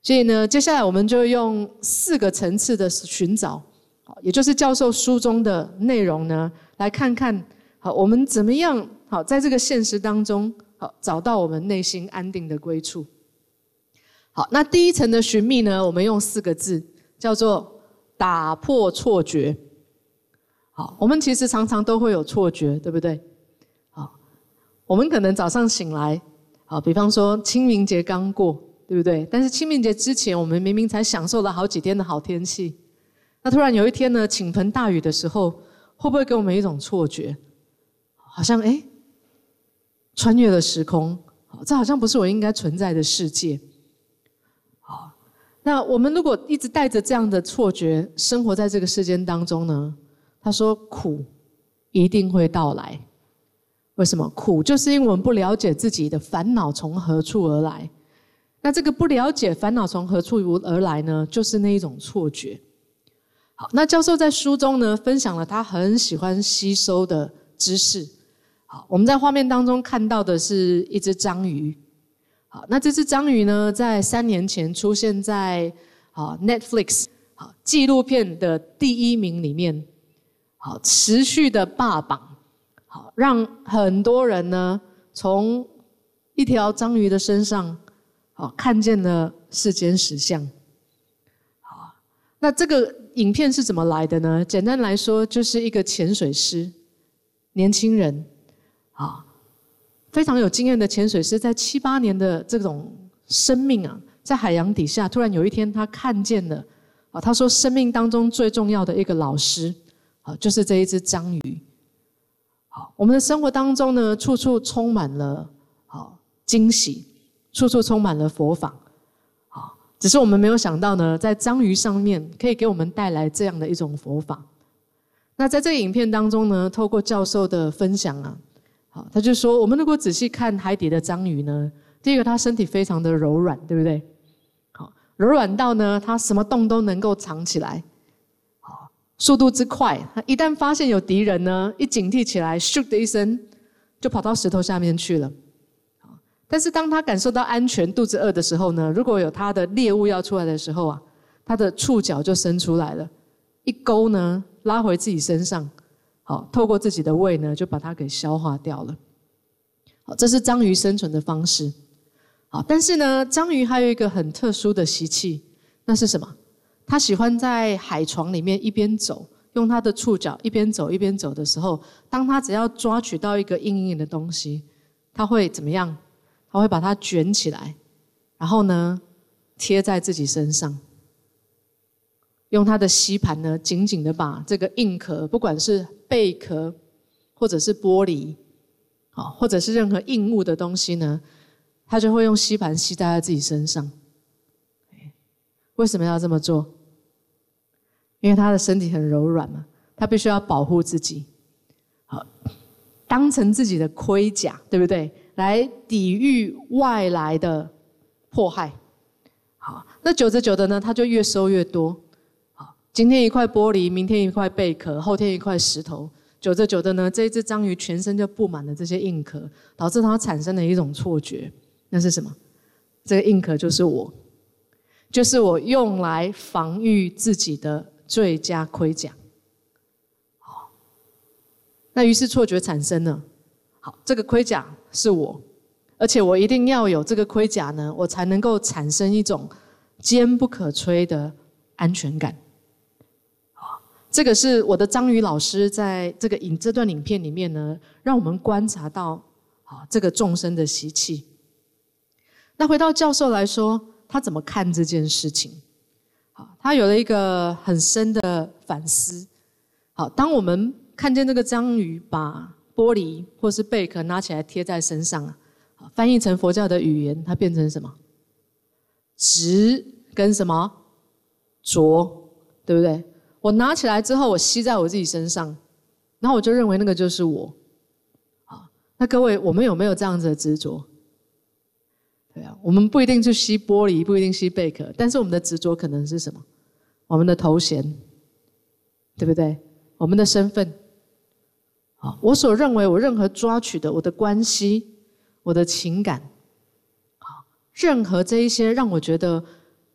所以呢，接下来我们就用4个层次的寻找，也就是教授书中的内容呢，来看看我们怎么样在这个现实当中找到我们内心安定的归处。好，那第一层的寻觅呢，我们用4个字，叫做打破错觉。好，我们其实常常都会有错觉，对不对？好，我们可能早上醒来，比方说清明节刚过，对不对？但是清明节之前，我们明明才享受了好几天的好天气，那突然有一天呢，倾盆大雨的时候，会不会给我们一种错觉？好像穿越了时空，这好像不是我应该存在的世界。好，那我们如果一直带着这样的错觉生活在这个世间当中呢，他说苦一定会到来。为什么？苦就是因为我们不了解自己的烦恼从何处而来。那这个不了解烦恼从何处而来呢，就是那一种错觉。好，那教授在书中呢分享了他很喜欢吸收的知识。好，我们在画面当中看到的是一只章鱼。好，那这只章鱼呢，在3年前出现在Netflix 纪录片的第1名里面，好，持续的霸榜，好，让很多人呢从一条章鱼的身上，好，看见了世间实相。好，那这个影片是怎么来的呢？简单来说，就是一个潜水师，年轻人，非常有经验的潜水师，在7、8年的这种生命在海洋底下，突然有一天他看见了，他说生命当中最重要的一个老师，就是这一只章鱼。好，我们的生活当中呢，处处充满了惊喜，处处充满了佛法。好，只是我们没有想到呢，在章鱼上面可以给我们带来这样的一种佛法。那在这个影片当中呢，透过教授的分享好，他就说，我们如果仔细看海底的章鱼呢，第一个它身体非常的柔软，对不对？好，柔软到呢，它什么洞都能够藏起来。好，速度之快，它一旦发现有敌人呢，一警惕起来，咻的一声就跑到石头下面去了。好，但是当它感受到安全、肚子饿的时候呢，如果有它的猎物要出来的时候它的触角就伸出来了，一勾呢，拉回自己身上。好，透过自己的胃呢，就把它给消化掉了。好，这是章鱼生存的方式。好，但是呢，章鱼还有一个很特殊的习气，那是什么？它喜欢在海床里面一边走，用它的触角一边走一边走的时候，当它只要抓取到一个硬硬的东西，它会怎么样？它会把它卷起来，然后呢，贴在自己身上。用它的吸盘呢，紧紧的把这个硬壳，不管是贝壳，或者是玻璃，或者是任何硬物的东西呢，它就会用吸盘吸在自己身上。为什么要这么做？因为它的身体很柔软嘛，它必须要保护自己，好，当成自己的盔甲，对不对？来抵御外来的迫害。好，那久着久的呢，它就越收越多。今天一块玻璃，明天一块贝壳，后天一块石头，久着久的呢，这一只章鱼全身就布满了这些硬壳，导致它产生了一种错觉，那是什么？这个硬壳就是我，就是我用来防御自己的最佳盔甲。好，那于是错觉产生了。好，这个盔甲是我，而且我一定要有这个盔甲呢，我才能够产生一种坚不可摧的安全感。这个是我的章鱼老师在这段影片里面呢，让我们观察到这个众生的习气。那回到教授来说，他怎么看这件事情？好，他有了一个很深的反思。好，当我们看见这个章鱼把玻璃或是贝壳拿起来贴在身上翻译成佛教的语言，它变成什么？执跟什么？着，对不对？我拿起来之后，我吸在我自己身上，然后我就认为那个就是我。好，那各位，我们有没有这样子的执着？对啊，我们不一定去吸玻璃，不一定吸贝壳，但是我们的执着可能是什么？我们的头衔，对不对？我们的身份。好，我所认为我任何抓取的，我的关系，我的情感，好，任何这一些让我觉得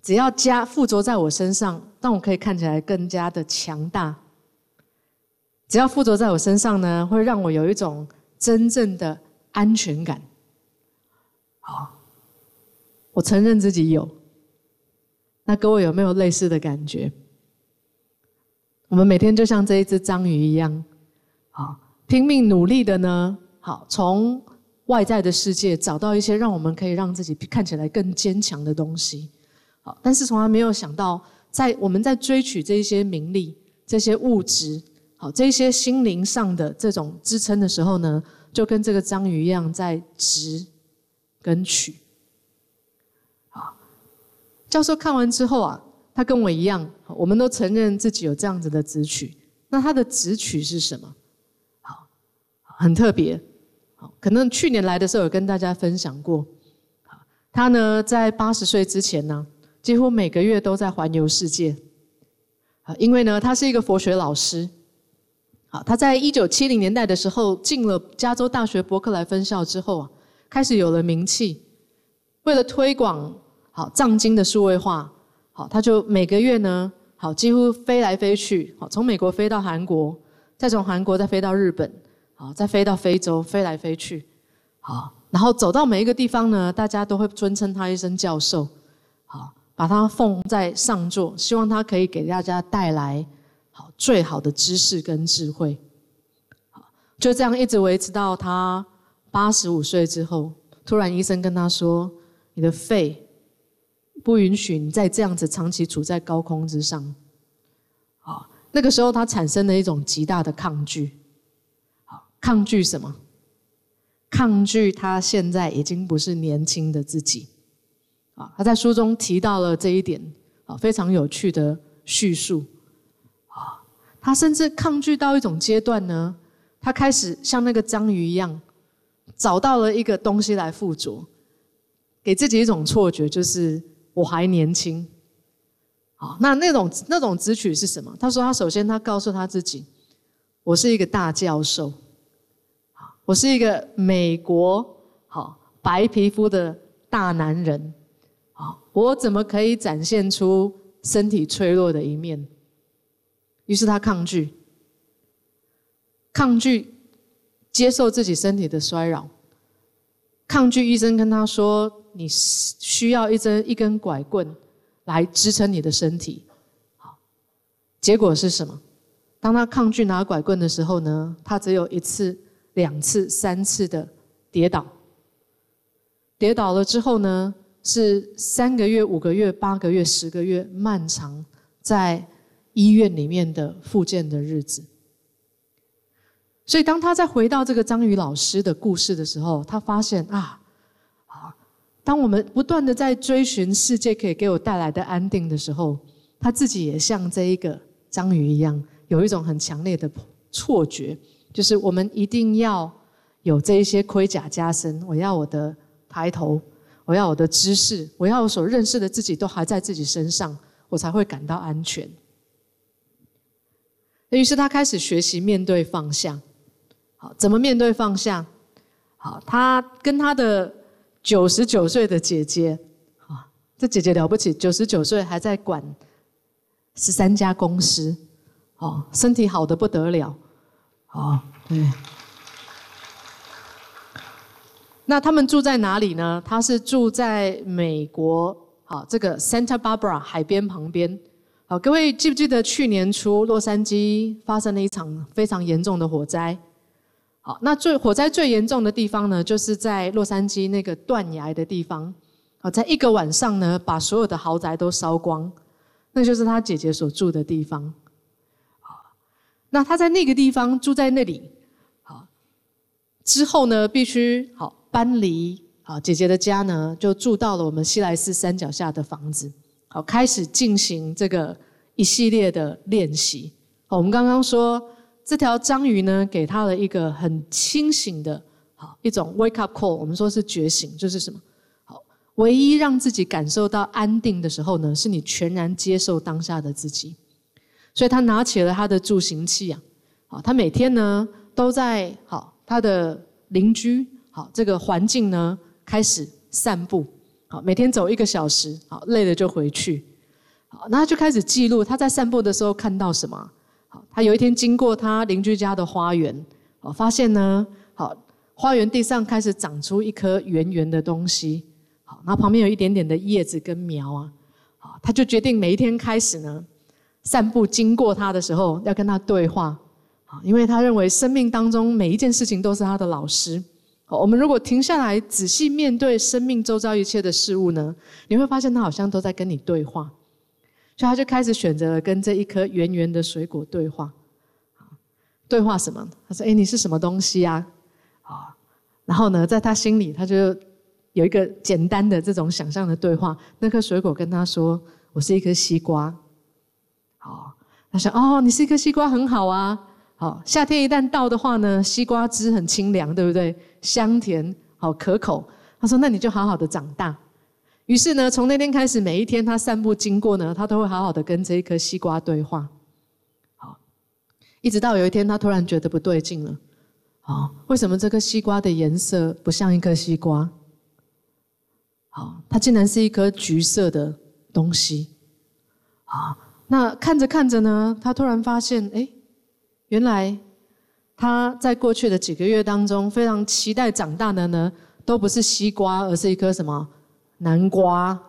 只要附着在我身上，让我可以看起来更加的强大。只要附着在我身上呢，会让我有一种真正的安全感。好，我承认自己有。那各位有没有类似的感觉？我们每天就像这一只章鱼一样，好，拼命努力的呢，好，从外在的世界找到一些让我们可以让自己看起来更坚强的东西。好，但是从来没有想到，我们在追取这些名利、这些物质、好，这些心灵上的这种支撑的时候呢，就跟这个章鱼一样，在执跟取。好，教授看完之后啊，他跟我一样，我们都承认自己有这样子的执取。那他的执取是什么？好，很特别。好，可能去年来的时候有跟大家分享过。他呢，在80岁之前呢，几乎每个月都在环游世界。因为呢，他是一个佛学老师。好，他在1970年代的时候进了加州大学伯克莱分校之后啊，开始有了名气。为了推广好藏经的数位化，好，他就每个月呢，好几乎飞来飞去，好，从美国飞到韩国，再从韩国再飞到日本，好，再飞到非洲，飞来飞去，好，然后走到每一个地方呢，大家都会尊称他一声教授，好，把他奉在上座，希望他可以给大家带来好最好的知识跟智慧。好，就这样一直维持到他85岁之后，突然医生跟他说：“你的肺不允许你再这样子长期处在高空之上。”好，那个时候他产生了一种极大的抗拒。好，抗拒什么？抗拒他现在已经不是年轻的自己。啊，他在书中提到了这一点，啊，非常有趣的叙述。啊，他甚至抗拒到一种阶段呢，他开始像那个章鱼一样，找到了一个东西来附着，给自己一种错觉，就是我还年轻。好，那种执取是什么？他说他首先他告诉他自己，我是一个大教授，我是一个美国好白皮肤的大男人，好，我怎么可以展现出身体脆弱的一面？于是他抗拒接受自己身体的衰老，抗拒医生跟他说你需要一根拐棍来支撑你的身体。好，结果是什么？当他抗拒拿拐棍的时候呢，他只有1次、2次、3次的跌倒。跌倒了之后呢，是3个月、5个月、8个月、10个月漫长在医院里面的复健的日子。所以当他再回到这个章鱼老师的故事的时候，他发现当我们不断的在追寻世界可以给我带来的安定的时候，他自己也像这一个章鱼一样，有一种很强烈的错觉，就是我们一定要有这一些盔甲加身，我要我的抬头，我要我的知识，我要我所认识的自己都还在自己身上，我才会感到安全。于是他开始学习面对放下。好，怎么面对放下？好，他跟他的99岁的姐姐，这姐姐了不起，99岁还在管13家公司，身体好得不得了。对。那他们住在哪里呢？他是住在美国，这个 Santa Barbara 海边旁边。好，各位记不记得去年初洛杉矶发生了一场非常严重的火灾？好，那火灾最严重的地方呢，就是在洛杉矶那个断崖的地方。好，在1个晚上呢，把所有的豪宅都烧光，那就是他姐姐所住的地方。好，那他在那个地方住在那里，好，之后呢，必须搬离姐姐的家呢，就住到了我们西来寺山脚下的房子。好，开始进行这个一系列的练习。好，我们刚刚说这条章鱼呢，给他了一个很清醒的一种 wake up call， 我们说是觉醒，就是什么？好，唯一让自己感受到安定的时候呢，是你全然接受当下的自己。所以他拿起了他的助行器啊，好，他每天呢都在他的邻居这个环境呢开始散步。 好，每天走1个小时，好，累了就回去。好，那他就开始记录他在散步的时候看到什么。好，他有一天经过他邻居家的花园，好，发现呢，好，花园地上开始长出一颗圆圆的东西，好，然后旁边有一点点的叶子跟苗啊，好，他就决定每一天开始呢，散步经过他的时候要跟他对话，好，因为他认为生命当中每一件事情都是他的老师。好，我们如果停下来仔细面对生命周遭一切的事物呢，你会发现他好像都在跟你对话。所以他就开始选择了跟这一颗圆圆的水果对话。对话什么？他说：“你是什么东西啊？”然后呢，在他心里他就有一个简单的这种想象的对话。那颗水果跟他说：“我是一颗西瓜。”好，他想：“哦，你是一颗西瓜，很好啊。好，夏天一旦到的话呢，西瓜汁很清凉，对不对？香甜，好可口。”他说：“那你就好好的长大。”于是呢，从那天开始，每一天他散步经过呢，他都会好好的跟这一颗西瓜对话。好，一直到有一天，他突然觉得不对劲了。好，为什么这颗西瓜的颜色不像一颗西瓜？好，它竟然是一颗橘色的东西。好，那看着看着呢，他突然发现，原来他在过去的几个月当中，非常期待长大的呢，都不是西瓜，而是一颗什么？南瓜。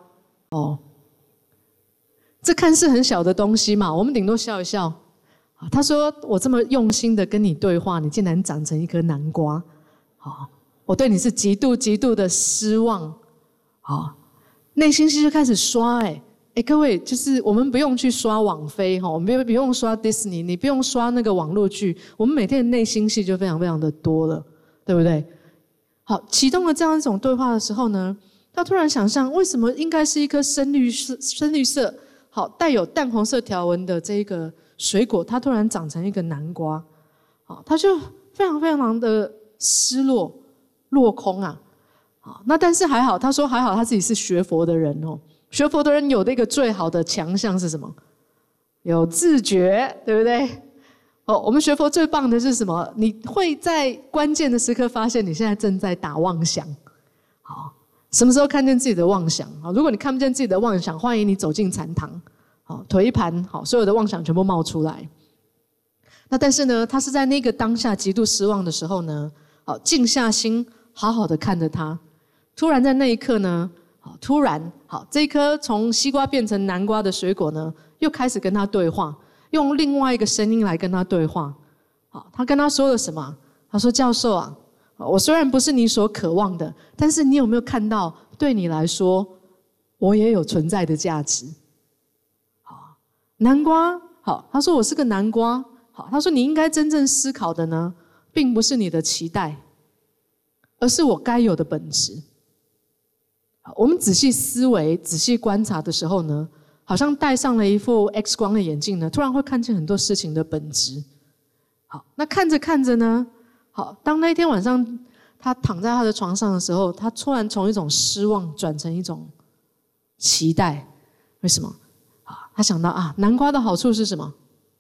这看似很小的东西嘛，我们顶多笑一笑。他说：“我这么用心的跟你对话，你竟然长成一颗南瓜，我对你是极度极度的失望。”内心戏就开始刷。各位，就是我们不用去刷网飞，我们不用刷迪士尼，你不用刷那个网络剧，我们每天的内心戏就非常非常的多了，对不对？好，启动了这样一种对话的时候呢，他突然想象，为什么应该是一颗深绿色，好带有淡红色条纹的这一个水果，它突然长成一个南瓜，好，他就非常非常的失落，落空啊。好，那但是还好，他说还好他自己是学佛的人哦。学佛的人有的一个最好的强项是什么？有自觉，对不对？我们学佛最棒的是什么？你会在关键的时刻发现你现在正在打妄想。好，什么时候看见自己的妄想？好，如果你看不见自己的妄想，欢迎你走进禅堂。好，腿一盘，好，所有的妄想全部冒出来。那但是呢，他是在那个当下极度失望的时候呢，好，静下心，好好的看着他。突然在那一刻呢，突然，好，这一颗从西瓜变成南瓜的水果呢，又开始跟他对话，用另外一个声音来跟他对话。好，他跟他说了什么？他说：“教授啊，我虽然不是你所渴望的，但是你有没有看到，对你来说，我也有存在的价值？”好，南瓜，好，他说我是个南瓜。好，他说你应该真正思考的呢，并不是你的期待，而是我该有的本质。我们仔细思维、仔细观察的时候呢，好像戴上了一副 X 光的眼镜呢，突然会看见很多事情的本质。好，那看着看着呢，好，当那一天晚上他躺在他的床上的时候，他突然从一种失望转成一种期待。为什么？他想到南瓜的好处是什么？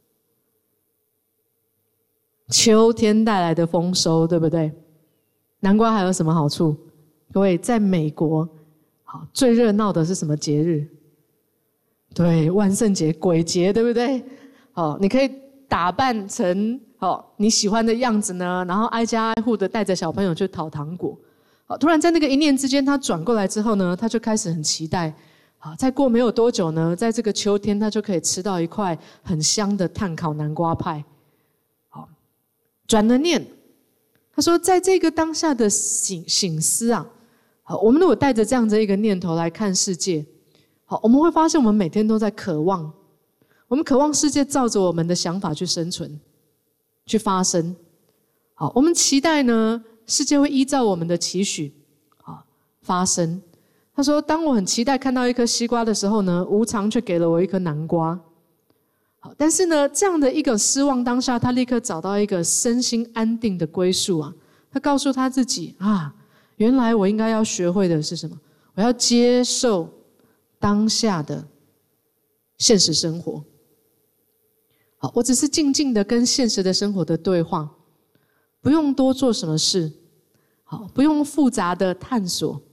秋天带来的丰收，对不对？南瓜还有什么好处？各位，在美国，好，最热闹的是什么节日？对，万圣节、鬼节，对不对？好，你可以打扮成你喜欢的样子呢，然后挨家挨户的带着小朋友去讨糖果。好，突然在那个一念之间，他转过来之后呢，他就开始很期待。好，再过没有多久呢，在这个秋天，他就可以吃到一块很香的炭烤南瓜派。好，转了念，他说，在这个当下的省思啊，好，我们如果带着这样的一个念头来看世界，好，我们会发现我们每天都在渴望，我们渴望世界照着我们的想法去生存，去发生。好，我们期待呢，世界会依照我们的期许，好，发生。他说，当我很期待看到一颗西瓜的时候呢，无常却给了我一颗南瓜。好，但是呢，这样的一个失望当下，他立刻找到一个身心安定的归宿啊。他告诉他自己原来我应该要学会的是什么？我要接受当下的现实生活。好，我只是静静的跟现实的生活的对话，不用多做什么事，好，不用复杂的探索，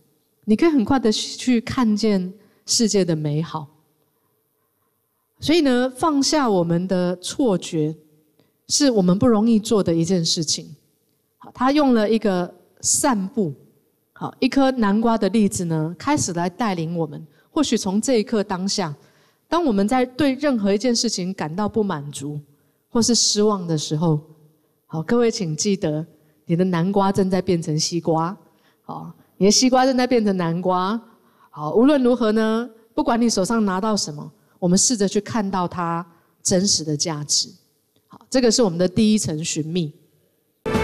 你可以很快的去看见世界的美好。所以呢，放下我们的错觉，是我们不容易做的一件事情。好，他用了一个散步，好，一颗南瓜的例子呢，开始来带领我们。或许从这一刻当下，当我们在对任何一件事情感到不满足或是失望的时候，好，各位请记得，你的南瓜正在变成西瓜，好，你的西瓜正在变成南瓜。好，无论如何呢，不管你手上拿到什么，我们试着去看到它真实的价值。好，这个是我们的第一层寻觅。